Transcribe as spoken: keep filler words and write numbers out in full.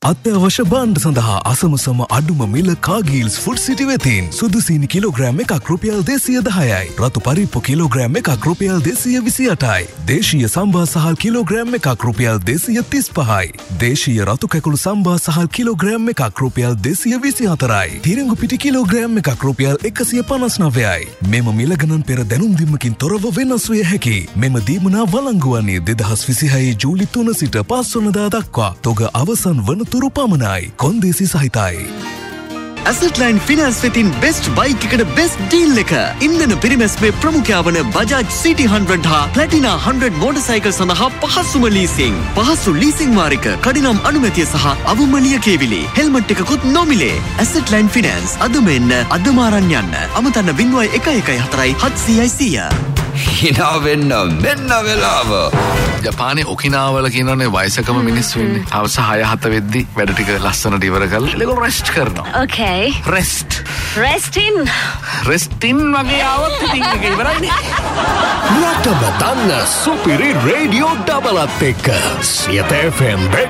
අත්‍යවශ්‍ය භාණ්ඩ සඳහා අසමසම අඩුම මිල කාගීල්ස් ෆුඩ් සිටි වෙතින්. සුදු සීනි කිලෝග්‍රෑම් එකක් රුපියල් දෙසිය දහයයි. රතු පරිප්පු කිලෝග්‍රෑම් එකක් රුපියල් දෙසිය විසි අටයි. දේශීය සම්බා සහල් කිලෝග්‍රෑම් එකක් රුපියල් දෙසිය තිස් පහයි. දේශීය රතු කැකුළු සම්බා සහල් කිලෝග්‍රෑම් එකක් රුපියල් දෙසිය විසි හතරයි. තිරිඟු පිටි කිලෝග්‍රෑම් එකක් රුපියල් එකසිය පනස් නවයයි. මෙම මිල ගණන් පෙර දැනුම් දීමකින් තොරව වෙනස් විය හැකි. මෙම දීමනා වළංගු වන්නේ දෙදහස් විසිහය ජූලි තුන සිට පස් වනදා දක්වා. තොග අවසන් වන තුරු පමණයි. කොන්දේසි සහිතයි. Asset Line Finance වෙතින් best bike එකට best deal එක. ඉන්ධන පිරිමැස්මේ ප්‍රමුඛයා වන Bajaj City හන්ඩ්‍රඩ් හා Platina හන්ඩ්‍රඩ් motorcycle සඳහා පහසුම leasing. පහසු leasing වාරික, කඩිනම් අනුමැතිය සහ අවම ලියකියවිලි. හෙල්මට් එකකුත් නොමිලේ. Asset Line Finance අදම එන්න, අදම අරන් යන්න. අමතන්න ज़ीरो वन वन फ़ोर හත්සියයි සියය. හිනා වෙන්න මෙන්න වෙලාව. ජපානයේ ඔකිනාවල කියනනේ වයසකම මිනිස්සු ඉන්නේ. හවස හය හත වෙද්දි වැඩ ටික ලස්සනට ඉවර කරලා ඒගොල්ලෝ රෙස්ට් කරනවා. Okay. Rest. Rest in. Rest ඉන් වගේ ආවොත් ඉතින් ඒක ඉවරයිනේ. රටම දන්න සුපිරි රේඩියෝ ඩබලත් එක්ක සියත එෆ් එම්